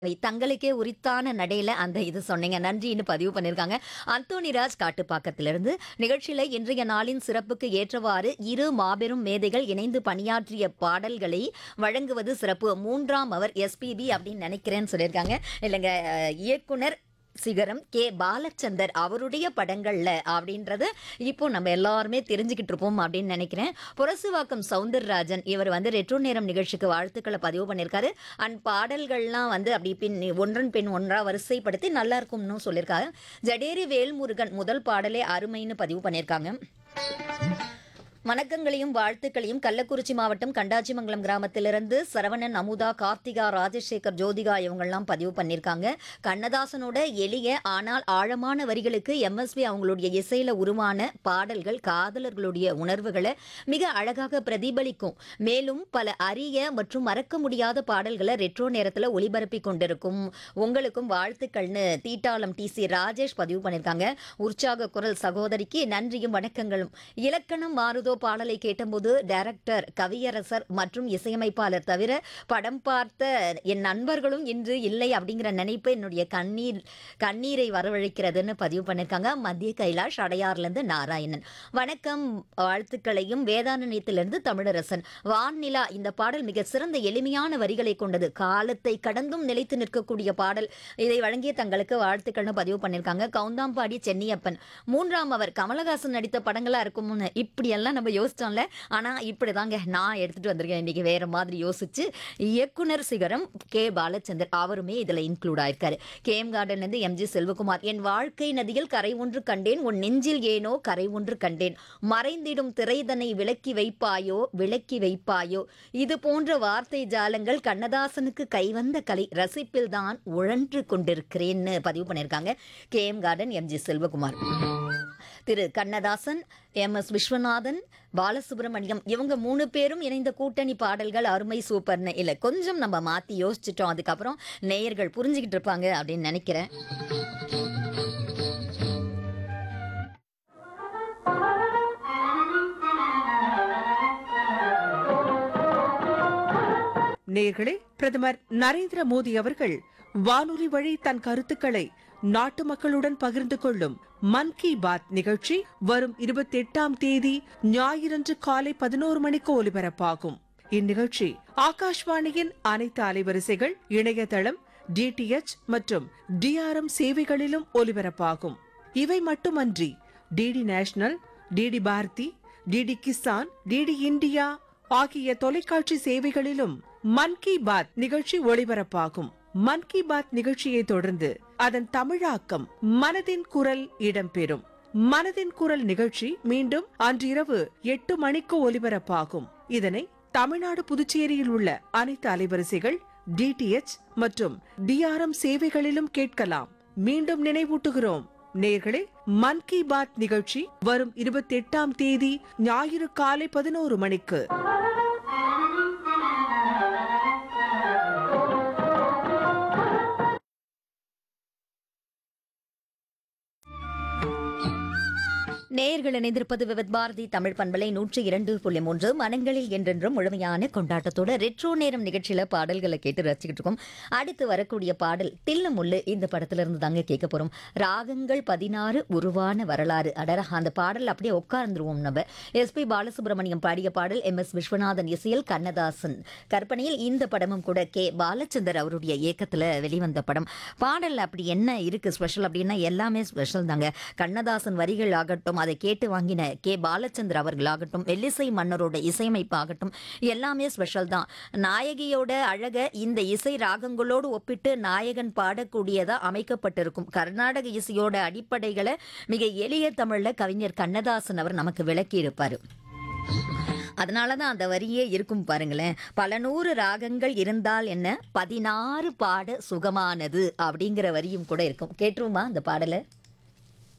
தங்களுக்கே உரித்தான நடையில அந்த இது சொன்னீங்க. நன்றின்னு பதிவு பண்ணியிருக்காங்க. அந்தோணிராஜ் காட்டுப்பாக்கத்திலிருந்து. நிகழ்ச்சியில இன்றைய நாளின் சிறப்புக்கு ஏற்றவாறு இரு மாபெரும் மேதைகள் இணைந்து பணியாற்றிய பாடல்களை வழங்குவது சிறப்பு. 3ஆம் அவர் எஸ்பிபி அப்படின்னு நினைக்கிறேன்னு சொல்லியிருக்காங்க. இல்லைங்க, இயக்குனர் சிகரம் கே பாலச்சந்தர் அவருடைய படங்கள்ல அப்படின்றது இப்போ நம்ம எல்லாருமே தெரிஞ்சுக்கிட்டு இருப்போம் அப்படின்னு நினைக்கிறேன். புரசுவாக்கம் சவுந்தரராஜன் இவர் ரெட்ரோ நேரம் நிகழ்ச்சிக்கு வாழ்த்துக்களை பதிவு பண்ணியிருக்காரு. அண்ட் பாடல்கள்லாம் அப்படி ஒன்றன் பின் ஒன்றா வரிசைப்படுத்தி நல்லா இருக்கும்னு சொல்லியிருக்காங்க. ஜடேரி வேல்முருகன் முதல் பாடலே அருமைன்னு பதிவு பண்ணியிருக்காங்க. வணக்கங்களையும் வாழ்த்துக்களையும் கள்ளக்குறிச்சி மாவட்டம் கண்டாச்சிமங்கலம் கிராமத்திலிருந்து சரவணன், அமுதா, கார்த்திகா, ராஜசேகர், ஜோதிகா இவங்கெல்லாம் பதிவு பண்ணியிருக்காங்க. கண்ணதாசனோட எளிய ஆனால் ஆழமான வரிகளுக்கு எம்எஸ்வி அவங்களுடைய இசையில உருவான பாடல்கள் காதலர்களுடைய உணர்வுகளை மிக அழகாக பிரதிபலிக்கும். மேலும் பல அரிய மற்றும் மறக்க முடியாத பாடல்களை ரெட்ரோ நேரத்தில் ஒளிபரப்பி கொண்டிருக்கும். உங்களுக்கும் வாழ்த்துக்கள்னு தீட்டாளம் டிசி ராஜேஷ் பதிவு பண்ணியிருக்காங்க. உற்சாக குரல் சகோதரிக்கு நன்றியும் வணக்கங்களும். இலக்கணம் மாறுதோ பாடலை கேட்டபோது டைரக்டர், கவியரசர் மற்றும் இசையமைப்பாளர் தவிர படம் பார்த்த என் நண்பர்களும் இன்று இல்லை அப்படிங்கிற நினைப்பு என்னுடைய கண்ணீரை வரவழைக்கிறதுன்னு பதிவு பண்ணியிருக்காங்க. மத்திய கைலாஷ் அடையார்லேருந்து நாராயணன். வணக்கம், வாழ்த்துக்களையும் வேதாரண்யத்திலிருந்து தமிழரசன். வான்நிலா இந்த பாடல் மிக சிறந்த எளிமையான வரிகளை கொண்டது. காலத்தை கடந்தும் நிலைத்து நிற்கக்கூடிய பாடல். இதை வழங்கிய தங்களுக்கு வாழ்த்துக்கள்னு பதிவு பண்ணியிருக்காங்க. கவுந்தாம்பாடி சென்னியப்பன். 3ஆம் அவர் கமலஹாசன் நடித்த படங்களா இருக்கும்னு இப்படியெல்லாம் நம்ம யோசிச்சோம்ல. ஆனா இப்படிதாங்க நான் எடுத்துட்டு வந்திருக்கேன். இன்னைக்கு வேற மாதிரி யோசிச்சு இயக்குனர் சிகரம் கே பாலச்சந்தர் அவருமே இதுல இன்க்ளூட் ஆயிருக்காரு. கேஎம் கார்டன்ல இருந்து எம்ஜி செல்வகுமார். என் வாழ்க்கை நதியில் கரை ஒன்று கண்டேன், உன் நெஞ்சில் ஏனோ கரை ஒன்று கண்டேன், மறைந்திடும் திரைதனை விலக்கி வைப்பாயோ விலக்கி வைப்பாயோ, இது போன்ற வார்த்தை ஜாலங்கள் கண்ணதாசனுக்கு கைவந்த கலை, ரசிப்பில் தான் உழன்று கொண்டிருக்கிறேன்னு பதிவு பண்ணியிருக்காங்க. KM garden MG Selvakumar. திரு கண்ணதாசன், எம்.எஸ். விஸ்வநாதன், பாலசுப்ரமணியம் இவங்க 3 பேரும் இணைந்த கூட்டணி பாடல்கள் அருமை, சூப்பர்னு. இல்லை, கொஞ்சம் நம்ம மாற்றி யோசிச்சிட்டோம். அதுக்கப்புறம் நேயர்கள் புரிஞ்சுக்கிட்டு இருப்பாங்க அப்படின்னு நினைக்கிறேன். நேயர்களே, பிரதமர் நரேந்திர மோடி அவர்கள் வானொலி வழி தன் கருத்துக்களை நாட்டு மக்களுடன் பகிர்ந்து கொள்ளும் மன் கி பாத் நிகழ்ச்சி வரும் 28ஆம் தேதி ஞாயிறன்று காலை 11 மணிக்கு ஒலிபரப்பாகும். இந்நிகழ்ச்சி ஆகாஷ்வாணியின் அனைத்து அலைவரிசைகள், இணையதளம், டிடிஎச் மற்றும் டிஆர்எம் சேவைகளிலும் ஒலிபரப்பாகும். இவை மட்டுமன்றி DD national, DD Bharathi, DD Kisan, DD India ஆகிய தொலைக்காட்சி சேவைகளிலும் மன் கி பாத் நிகழ்ச்சி ஒளிபரப்பாகும். மன் கி பாத் நிகழ்ச்சியை தொடர்ந்து அதன் தமிழாக்கம் மனதின் குரல் இடம்பெறும். மனதின் குரல் நிகழ்ச்சி மீண்டும் அன்றிரவு 8 மணிக்கு ஒலிபரப்பாகும். இதனை தமிழ்நாடு, புதுச்சேரியில் உள்ள அனைத்து அலைவரிசைகள், டிடிஎச் மற்றும் டிஆர்எம் சேவைகளிலும் கேட்கலாம். மீண்டும் நினைவூட்டுகிறோம் நேயர்களே, மன் கி பாத் நிகழ்ச்சி வரும் 28ஆம் தேதி ஞாயிறு காலை 11 மணிக்கு. நேயர்கள் இணைந்திருப்பது விவித் பாரதி தமிழ் பண்பலை 102.3 மனங்களில் என்றென்றும் முழுமையான கொண்டாட்டத்தோட ரெட்ரோ நேரம் நிகழ்ச்சியில பாடல்களை கேட்டு ரசிக்கிட்டு இருக்கோம். அடுத்து வரக்கூடிய பாடல் தில்லு முள்ளு இந்த படத்துல இருந்து தாங்க கேட்க போறோம். ராகங்கள் 16 உருவான வரலாறு. அடரா, அந்த பாடல் அப்படியே உட்கார்ந்துருவோம் நம்ம. எஸ்பி பாலசுப்ரமணியம் பாடிய பாடல், எம்.எஸ். விஸ்வநாதன் இசையில், கண்ணதாசன் கற்பனையில். இந்த படமும் கூட கே பாலச்சந்தர் அவருடைய இயக்கத்துல வெளிவந்த படம். பாடல் அப்படி என்ன இருக்கு ஸ்பெஷல் அப்படின்னா எல்லாமே ஸ்பெஷல் தாங்க. கண்ணதாசன் வரிகள் ஆகட்டும், அதை கேட்டு வாங்கின கே பாலச்சந்தர் அவர்களாகட்டும், மெல்லிசை மன்னரோட இசையமைப்பு ஆகட்டும், எல்லாமே ஸ்பெஷல் தான். நாயகியோட அழக இந்த இசை ராகங்களோடு ஒப்பிட்டு நாயகன் பாடக்கூடியதா அமைக்கப்பட்டிருக்கும். கர்நாடக இசையோட அடிப்படைகளை மிக எளிய தமிழ்ல கவிஞர் கண்ணதாசன் அவர் நமக்கு விளக்கி இருப்பாரு. அதனாலதான் அந்த வரியே இருக்கும் பாருங்களேன். பல 100 ராகங்கள் இருந்தால் என்ன, 16 பாட சுகமானது அப்படிங்கிற வரியும் கூட இருக்கும். கேட்டுருமா அந்த பாடலை?